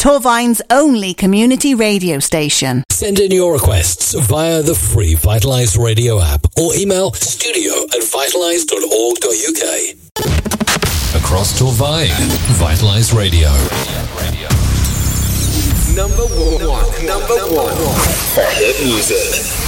Torvine's only community radio station. Send in your requests via the free Vitalise radio app or email studio@vitalise.org.uk. Across Torvine, Vitalise Radio. Number one for hit music.